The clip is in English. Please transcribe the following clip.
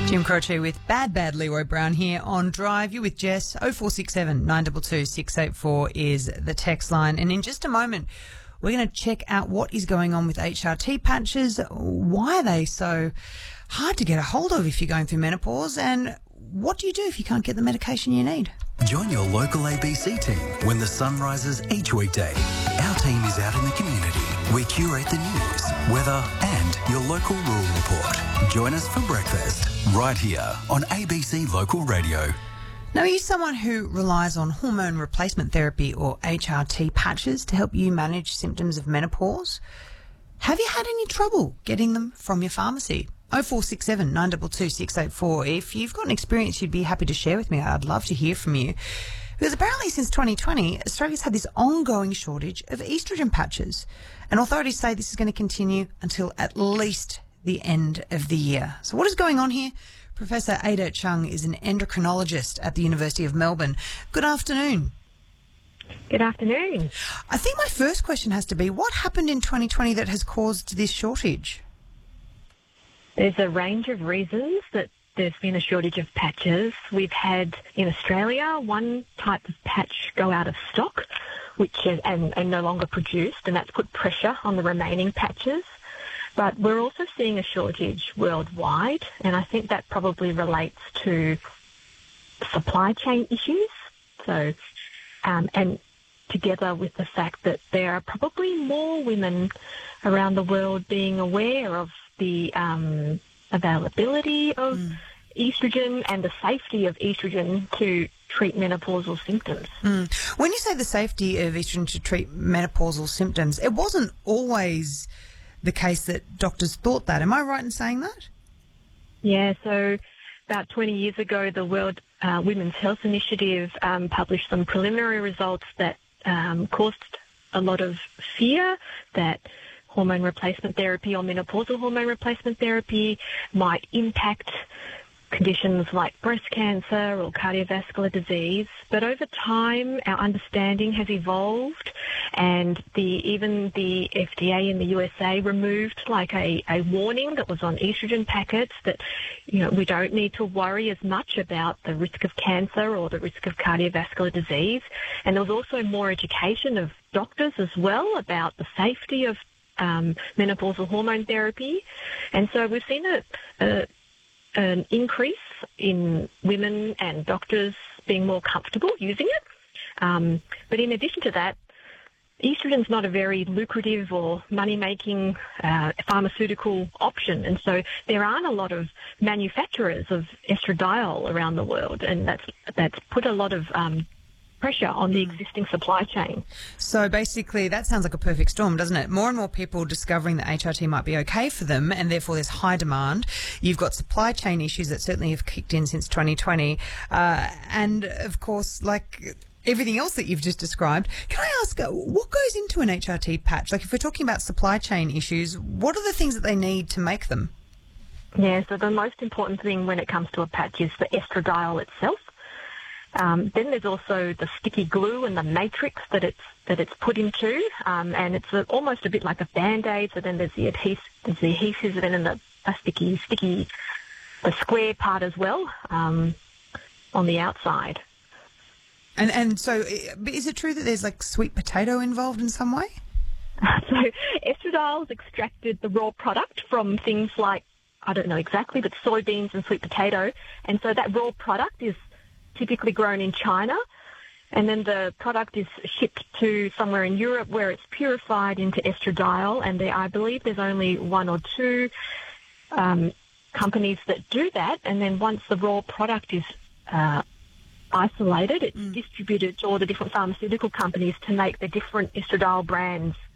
Jim Croce with Bad Leroy Brown here on Drive. You with Jess. 0467 922 684 is the text line. And in just a moment, we're going to check out what is going on with HRT patches, why are they so hard to get a hold of if you're going through menopause, and what do you do if you can't get the medication you need? Join your local ABC team when the sun rises each weekday. Our team is out in the community. We curate the news, weather and your local rural report. Join us for breakfast right here on ABC Local Radio. Now, are you someone who relies on hormone replacement therapy or HRT patches to help you manage symptoms of menopause? Have you had any trouble getting them from your pharmacy? 0467 922 684. If you've got an experience you'd be happy to share with me, I'd love to hear from you. Because apparently since 2020, Australia's had this ongoing shortage of estrogen patches. And authorities say this is going to continue until at least the end of the year. So what is going on here? Professor Ada Chung is an endocrinologist at the University of Melbourne. Good afternoon. Good afternoon. I think my first question has to be, what happened in 2020 that has caused this shortage? There's a range of reasons that there's been a shortage of patches. We've had in Australia one type of patch go out of stock, which is, and no longer produced, and that's put pressure on the remaining patches. But we're also seeing a shortage worldwide, and I think that probably relates to supply chain issues. So, and together with the fact that there are probably more women around the world being aware of the availability of estrogen and the safety of estrogen to treat menopausal symptoms. When you say the safety of estrogen to treat menopausal symptoms, it wasn't always the case that doctors thought that. Am I right in saying that? Yeah, so about 20 years ago, the World Women's Health Initiative published some preliminary results that caused a lot of fear that hormone replacement therapy or menopausal hormone replacement therapy might impact conditions like breast cancer or cardiovascular disease. But over time, our understanding has evolved, and even the FDA in the USA removed like a warning that was on estrogen packets that, we don't need to worry as much about the risk of cancer or the risk of cardiovascular disease. And there was also more education of doctors as well about the safety of menopausal hormone therapy. And so we've seen an increase in women and doctors being more comfortable using it. But in addition to that, estrogen's not a very lucrative or money-making pharmaceutical option. And so there aren't a lot of manufacturers of estradiol around the world, and that's put a lot of pressure on the existing supply chain. So basically that sounds like a perfect storm, doesn't it? More and more people discovering that HRT might be okay for them, and therefore there's high demand. You've got supply chain issues that certainly have kicked in since 2020. And of course, like everything else that you've just described, can I ask, what goes into an HRT patch? Like if we're talking about supply chain issues, what are the things that they need to make them? Yeah, so the most important thing when it comes to a patch is the estradiol itself. Then there's also the sticky glue and the matrix that it's put into, and it's almost a bit like a Band-Aid. So then there's the adhesive, and then the sticky, the square part as well on the outside. And so, is it true that there's like sweet potato involved in some way? So estradiol is extracted, the raw product, from things like, I don't know exactly, but soybeans and sweet potato, and so that raw product is typically grown in China, and then the product is shipped to somewhere in Europe where it's purified into estradiol, and I believe there's only one or two companies that do that, and then once the raw product is isolated, it's distributed to all the different pharmaceutical companies to make the different estradiol brands